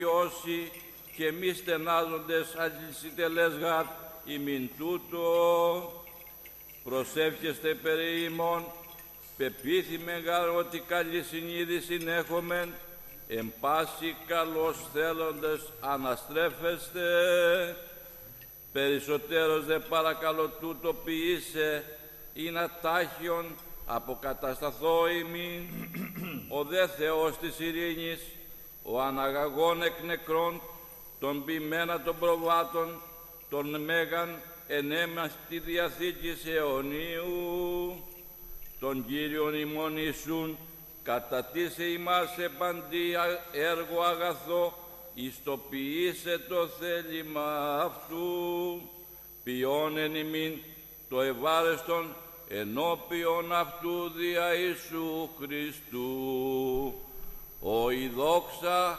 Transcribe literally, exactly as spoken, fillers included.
Όσοι και μη στενάζοντες αλυσιτελές γάρ ημιν τούτο, προσεύχεστε περί ημών, πεποίθημεν γάρ ότι καλή συνείδηση έχομεν, εν πάση καλώς θέλοντες αναστρέφεστε, περισσότερος δε παρακαλώ τούτο ποιήσε, είναι ατάχιον αποκατασταθώ ημίν, ο δε Θεός της ειρήνης, ο αναγαγών εκ νεκρών, των ποιμένα των προβάτων, των μέγαν ενέμας τη Διαθήκης αιωνίου, τον Κύριον ημών Ιησούν, κατατίσε ημάς επαντή έργο αγαθό, ιστοποιήσε το θέλημα αυτού, ποιόν εν ημίν το ευάρεστον ενώπιον αυτού δια Ιησού Χριστού. Ο η δόξα